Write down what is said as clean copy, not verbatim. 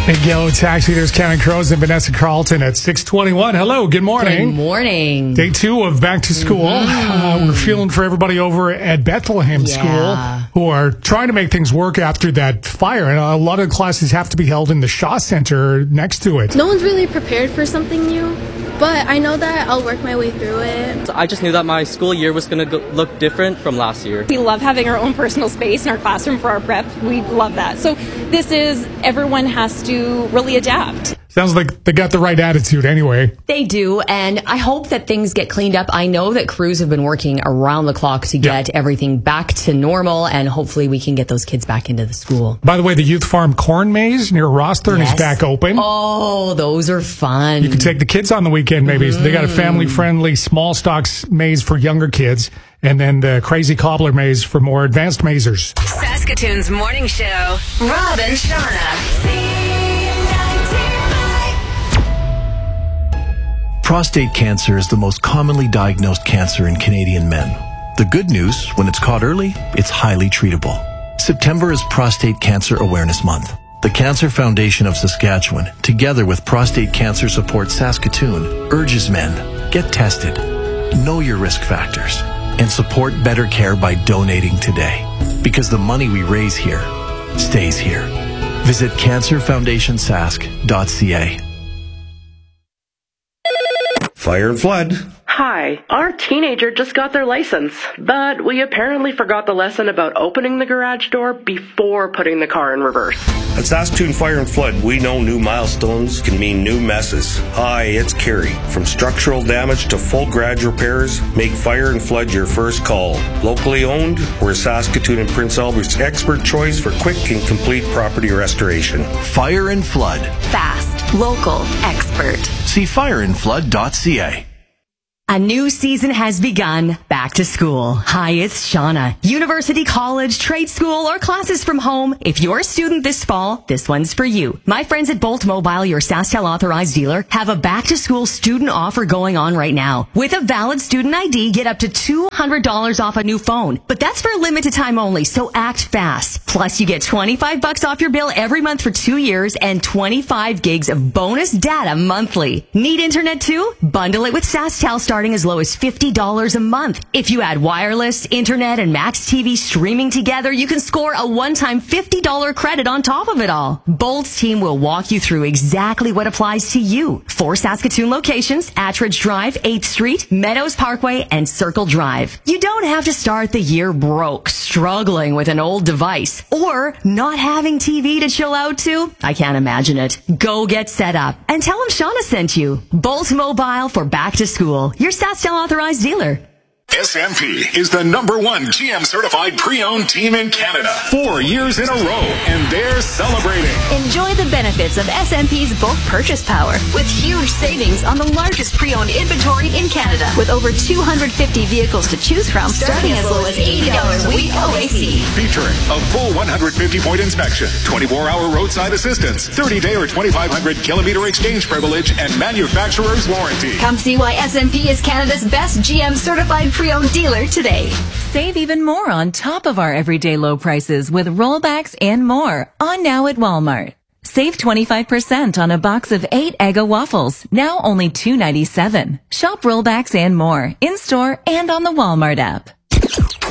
Big Yellow Taxi. There's Counting Crows and Vanessa Carlton at 6:21. Hello, good morning. Good morning. Day 2 of back to school. We're feeling for everybody over at Bethlehem School who are trying to make things work after that fire. And a lot of classes have to be held in the Shaw Center next to it. No one's really prepared for something new, but I know that I'll work my way through it. I just knew that my school year was going to look different from last year. We love having our own personal space in our classroom for our prep. We love that. So this is, everyone has to really adapt. Sounds like they got the right attitude anyway. They do, and I hope that things get cleaned up. I know that crews have been working around the clock to get everything back to normal, and hopefully we can get those kids back into the school. By the way, the Youth Farm Corn Maze near Rosthern is back open. Oh, those are fun. You can take the kids on the weekend maybe. So they got a family-friendly small stocks maze for younger kids, and then the Crazy Cobbler Maze for more advanced mazers. Saskatoon's morning show, Rob and Shauna. Prostate cancer is the most commonly diagnosed cancer in Canadian men. The good news, when it's caught early, it's highly treatable. September is Prostate Cancer Awareness Month. The Cancer Foundation of Saskatchewan, together with Prostate Cancer Support Saskatoon, urges men, get tested, know your risk factors, and support better care by donating today. Because the money we raise here stays here. Visit cancerfoundationsask.ca. Fire and flood. Hi, our teenager just got their license, but we apparently forgot the lesson about opening the garage door before putting the car in reverse. At Saskatoon Fire and Flood, we know new milestones can mean new messes. Hi, it's Kerry. From structural damage to full garage repairs, make Fire and Flood your first call. Locally owned, we're Saskatoon and Prince Albert's expert choice for quick and complete property restoration. Fire and Flood. Fast, local, expert. See fireandflood.ca. A new season has begun. Back to school. Hi, it's Shauna. University, college, trade school, or classes from home. If you're a student this fall, this one's for you. My friends at Bolt Mobile, your SaskTel authorized dealer, have a back to school student offer going on right now. With a valid student ID, get up to $200 off a new phone. But that's for a limited time only, so act fast. Plus, you get $25 off your bill every month for 2 years and 25 gigs of bonus data monthly. Need internet too? Bundle it with SaskTel starting as low as $50 a month. If you add wireless, internet, and Max TV streaming together, you can score a one-time $50 credit on top of it all. Bolt's team will walk you through exactly what applies to you. 4 Saskatoon locations: Attridge Drive, 8th Street, Meadows Parkway, and Circle Drive. You don't have to start the year broke, struggling with an old device, or not having TV to chill out to. I can't imagine it. Go get set up and tell them Shauna sent you. Bolt Mobile for back to school. Your SaskTel authorized dealer. SMP is the #1 GM certified pre-owned team in Canada. 4 years in a row, and they're celebrating. Enjoy the benefits of SMP's bulk purchase power with huge savings on the largest pre-owned inventory in Canada. With over 250 vehicles to choose from, starting as low as $80 a week OAC. Featuring a full 150-point inspection, 24-hour roadside assistance, 30-day or 2,500 kilometer exchange privilege, and manufacturer's warranty. Come see why SMP is Canada's best GM certified pre-owned dealer today. Save even more on top of our everyday low prices with rollbacks and more on now at Walmart. Save 25% on a box of 8 Eggo waffles, now only $2.97. Shop rollbacks and more in store and on the Walmart app.